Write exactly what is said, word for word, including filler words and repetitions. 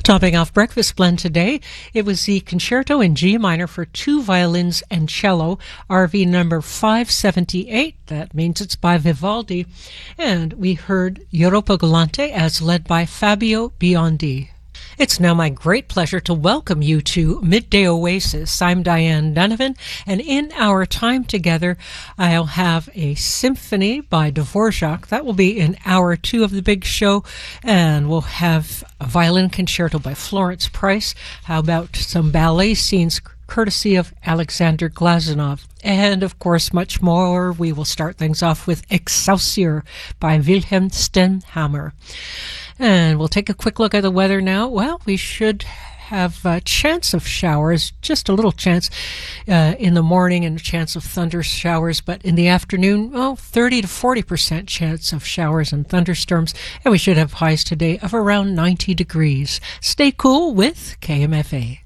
Topping off Breakfast Blend today, it was the Concerto in G minor for two violins and cello, R V number five seventy-eight. That means it's by Vivaldi. And we heard Europa Galante as led by Fabio Biondi. It's now my great pleasure to welcome you to Midday Oasis. I'm Diane Donovan, and in our time together, I'll have a symphony by Dvorak. That will be in hour two of the big show, and we'll have a violin concerto by Florence Price. How about some ballet scenes courtesy of Alexander Glazunov? And, of course, much more. We will start things off with Excelsior by Wilhelm Stenhammar. And we'll take a quick look at the weather now. Well, we should have a chance of showers, just a little chance uh, in the morning and a chance of thunder showers. But in the afternoon, well, thirty to forty percent chance of showers and thunderstorms. And we should have highs today of around ninety degrees. Stay cool with K M F A.